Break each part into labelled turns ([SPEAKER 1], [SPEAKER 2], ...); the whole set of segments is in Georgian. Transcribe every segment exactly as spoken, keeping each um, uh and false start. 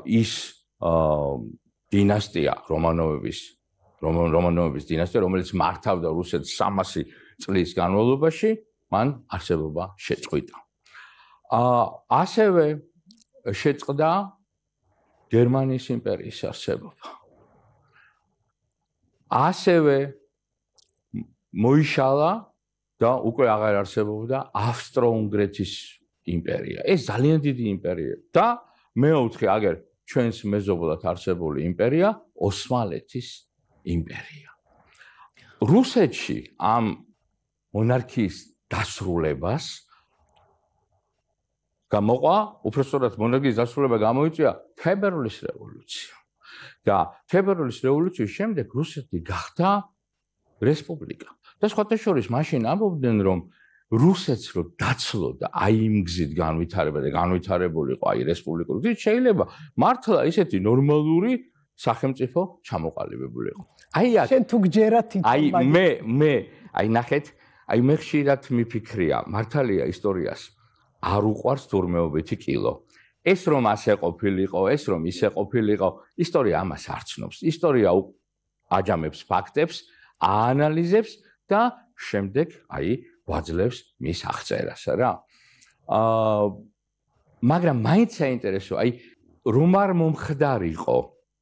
[SPEAKER 1] ის დინასტია რომანოვების რომანოვების დინასტია, რომელიც მართავდა რუსეთს სამასი წლის განმავლობაში, მან არსებობა შეწყვიტა. ასევე შეწყდა გერმანიის იმპერიის არსებობა. ასევე მოიშალა და უკვე აღარ არსებობდა ავსტრო-უნგრეთის იმპერია. ეს ძალიან დიდი იმპერია და მეოთხე აგერ ჩვენს მეზობლად არსებული იმპერია ოსმალეთის იმპერია. რუსეთში ამ მონარქიის დასრულებას გამოყვა, უბრალოდ მონარქიის დასრულება გამოიწვია თებერვლის რევოლუცია. და თებერვლის რევოლუციის შემდეგ რუსეთი გახდა რესპუბლიკა. და სხვათა შორის მაშინ ამბობდნენ, რომ რუსეთს რო დაცლოდა აი იმ გზით განვითარება და განვითარებული იყო აი რესპუბლიკური გზით, შეიძლება მართლა ისეთი ნორმალური სახელმწიფო ჩამოყალიბებული იყო. აი აქ
[SPEAKER 2] შენ თუ გჯერა თვითონ
[SPEAKER 1] აი მე მე აი ნახეთ, აი მე ხშირად მიფიქრია, მართალია ისტორიას არ უყვარს თურმეობითი კილო. ეს რომ ასე ყოფილიყო, ეს რომ ისე ყოფილიყო, ისტორია ამას არ ცნობს. ისტორია აჯამებს ფაქტებს, აანალიზებს და შემდეგ აი ვაძლევს მის აღწერას რა. აა მაგრამ მაინც საინტერესო, აი რომ არ მომხდარიყო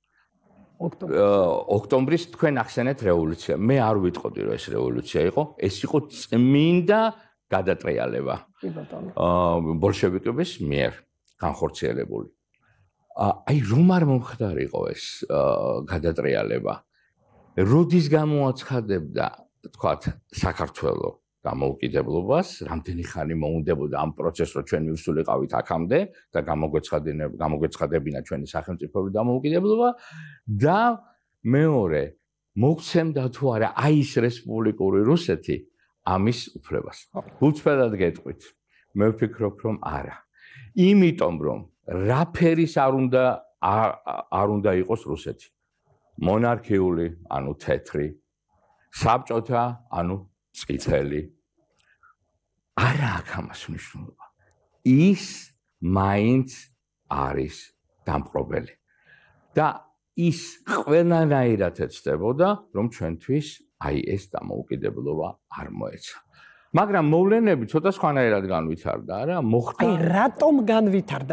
[SPEAKER 1] ოქტომბრის თქვენ ახსენეთ რევოლუცია. მე არ ვიტყოდი რომ ეს რევოლუცია იყო, ეს იყო წმინდა გადატრიალება. აა ბოლშევიკების მიერ განხორციელებული. აი რომ არ მომხდარიყო ეს გადატრიალება. როდის გამოაცხადებდა, თქვათ, საქართველოს გამოუკიდებლობას, რამდენი ხანი მოუნდებოდა ამ პროცესს, რომ ჩვენ მივსულიყავით აქამდე და გამოგვეცხადებინა ჩვენი სახელმწიფოების დამოუკიდებლობა და მეორე, მოგცემდა თუ არა აი ეს რესპუბლიკური რუსეთი ამის უფლებას. გულწრფელად გეტყვით, მე ვფიქრობ, რომ არა. იმიტომ რომ რა ფერის არ უნდა არ უნდა იყოს რუსეთი. მონარქიული, ანუ თეთრი, საბჭოთა, ანუ წითელი. არა აქვს ამას მნიშვნელობა. ის მაინც არის დამპყრობელი. და ის ყველანაირად ეცდებოდა, რომ ჩვენთვის აი ეს დამოუკიდებლობა არ მოეცა. მაგრამ მოვლენები ცოტა სხვანაირად განვითარდა, რა, მოხდა.
[SPEAKER 2] აი რატომ განვითარდა?